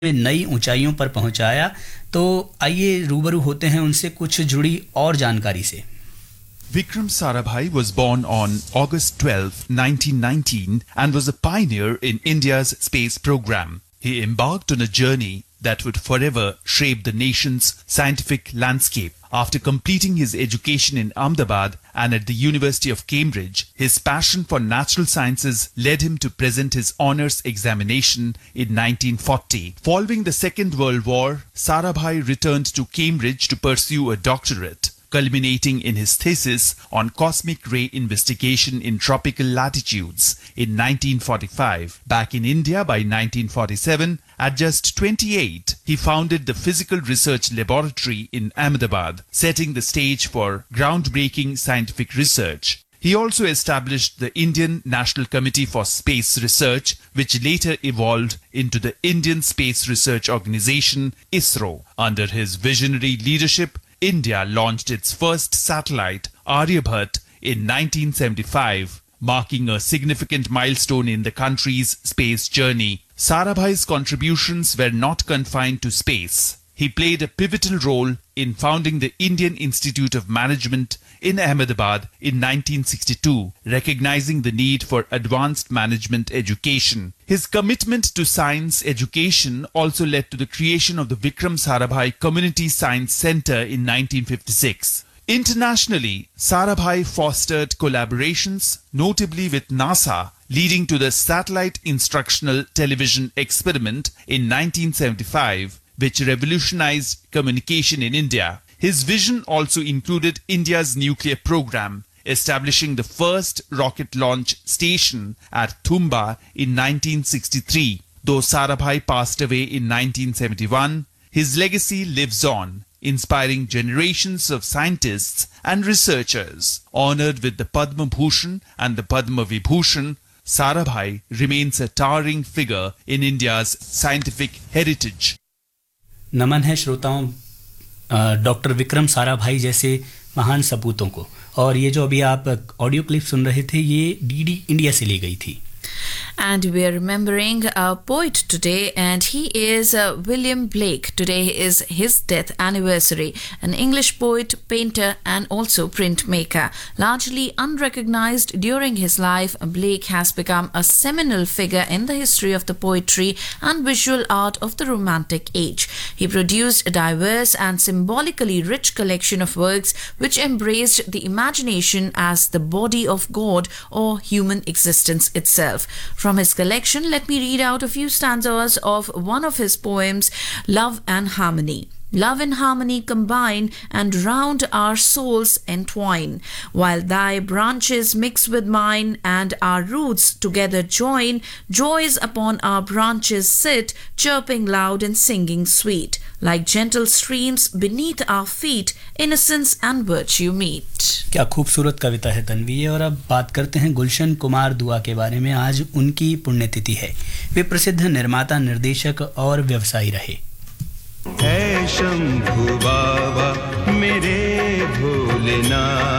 नई ऊंचाइयों पर पहुंचाया। तो आइए रूबरू होते हैं उनसे कुछ जुड़ी और जानकारी से। Vikram Sarabhai was born on August 12, 1919 and was a pioneer in India's space program. He embarked on a journey that would forever shape the nation's scientific landscape. After completing his education in Ahmedabad and at the University of Cambridge, his passion for natural sciences led him to present his honours examination in 1940. Following the Second World War, Sarabhai returned to Cambridge to pursue a doctorate, culminating in his thesis on cosmic ray investigation in tropical latitudes in 1945. Back in India by 1947, at just 28, he founded the Physical Research Laboratory in Ahmedabad, setting the stage for groundbreaking scientific research. He also established the Indian National Committee for Space Research, which later evolved into the Indian Space Research Organisation, ISRO. Under his visionary leadership, India launched its first satellite, Aryabhat, in 1975, marking a significant milestone in the country's space journey. Sarabhai's contributions were not confined to space. He played a pivotal role in founding the Indian Institute of Management in Ahmedabad in 1962, recognizing the need for advanced management education. His commitment to science education also led to the creation of the Vikram Sarabhai Community Science Centre in 1956. Internationally, Sarabhai fostered collaborations, notably with NASA, leading to the Satellite Instructional Television Experiment in 1975, which revolutionized communication in India. His vision also included India's nuclear program, establishing the first rocket launch station at Thumba in 1963. Though Sarabhai passed away in 1971, his legacy lives on, inspiring generations of scientists and researchers. Honored with the Padma Bhushan and the Padma Vibhushan, Sarabhai remains a towering figure in India's scientific heritage. नमन है श्रोताओं doctor Vikram Sarabhai जैसे महान सपूतों को। और ये जो अभी आप ऑडियो क्लिप सुन रहे थे ये डीडी इंडिया से ली गई थी। And we are remembering a poet today, and he is William Blake. Today is his death anniversary. An English poet, painter, and also printmaker. Largely unrecognized during his life, Blake has become a seminal figure in the history of the poetry and visual art of the Romantic Age. He produced a diverse and symbolically rich collection of works which embraced the imagination as the body of God or human existence itself. From his collection, let me read out a few stanzas of one of his poems, Love and Harmony. Love and harmony combine, and round our souls entwine, while thy branches mix with mine, and our roots together join. Joys upon our branches sit, chirping loud and singing sweet. Like gentle streams beneath our feet, innocence and virtue meet. क्या खूबसूरत कविता है तन्वी। और अब बात करते हैं गुलशन कुमार दुआ के बारे में। आज उनकी पुण्यतिथि है। वे प्रसिद्ध निर्माता, निर्देशक और व्यवसायी रहे। है शंभु बाबा मेरे भोलेनाथ,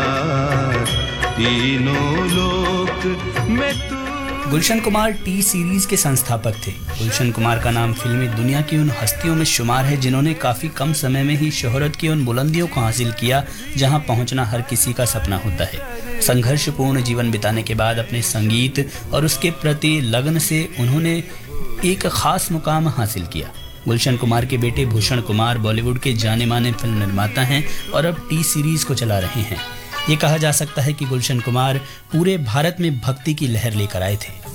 तीनों लोक में तू। गुलशन कुमार टी सीरीज के संस्थापक थे। गुलशन कुमार का नाम फिल्मी दुनिया की उन हस्तियों में शुमार है जिन्होंने काफ़ी कम समय में ही शोहरत की उन बुलंदियों को हासिल किया जहां पहुंचना हर किसी का सपना होता है। संघर्षपूर्ण जीवन बिताने के बाद अपने संगीत और उसके प्रति लगन से उन्होंने एक खास मुकाम हासिल किया। गुलशन कुमार के बेटे भूषण कुमार बॉलीवुड के जाने माने फिल्म निर्माता हैं और अब टी सीरीज को चला रहे हैं। ये कहा जा सकता है कि गुलशन कुमार पूरे भारत में भक्ति की लहर लेकर आए थे।